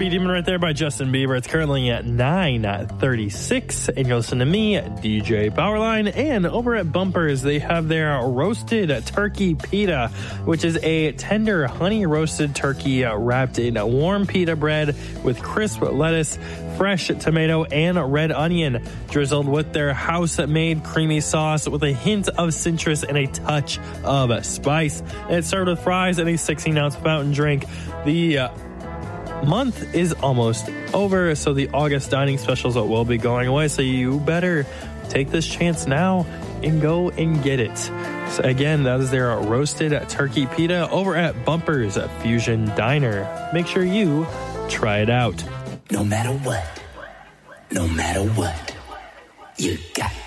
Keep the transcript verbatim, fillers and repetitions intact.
Happy Demon right there by Justin Bieber. It's currently at nine thirty-six, and you're listening to me, D J Powerline. And over at Bumpers, they have their roasted turkey pita, which is a tender honey roasted turkey wrapped in warm pita bread with crisp lettuce, fresh tomato, and red onion, drizzled with their house-made creamy sauce with a hint of citrus and a touch of spice. And it's served with fries and a sixteen-ounce fountain drink. The uh, month is almost over, so the August dining specials will be going away, so you better take this chance now and go and get it. So again, that is their roasted turkey pita over at Bumpers Fusion Diner. Make sure you try it out. No matter what, no matter what, you got